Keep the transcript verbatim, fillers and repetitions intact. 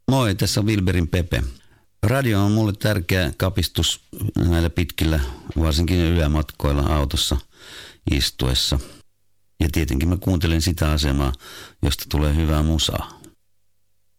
Moi, tässä on Wilberin Pepe. Radio on mulle tärkeä kapistus näillä pitkillä, varsinkin yömatkoilla autossa istuessa. Ja tietenkin mä kuuntelen sitä asemaa, josta tulee hyvää musaa.